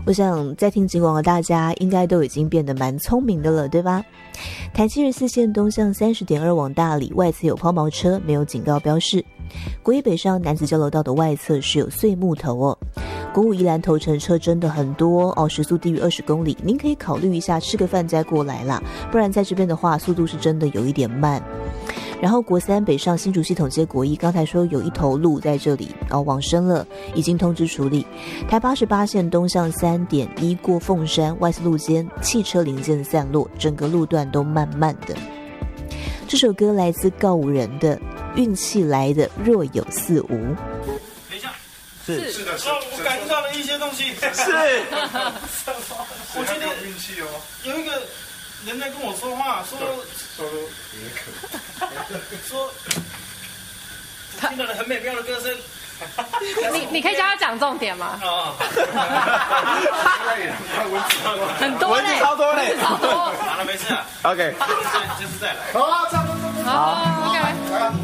我想在听警广的大家应该都已经变得蛮聪明的了，对吧？台74线东向30.2往大里外侧有抛锚车，没有警告标示。国一北上南子交流道的外侧是有碎木头哦。国五宜兰头城车真的很多哦，时速低于20公里，您可以考虑一下吃个饭再过来啦，不然在这边的话速度是真的有一点慢。然后国三北上新竹系统街国一，刚才说有一头路在这里往生了，已经通知处理。台88线东向3.1过凤山外四路间汽车零件散落，整个路段都慢慢的。这首歌来自告五人的运气来的若有似无。 等一下， 是的， 我感觉到了一些东西。 是， 我觉得运气哦，有一个人在跟我说话，说听到了很美妙的歌声。 你可以教他讲重点吗？很多嘞， 文字超多嘞， 超多。 好了，没事啊。 OK， 这次再来。 好，差不多。 好 ，OK。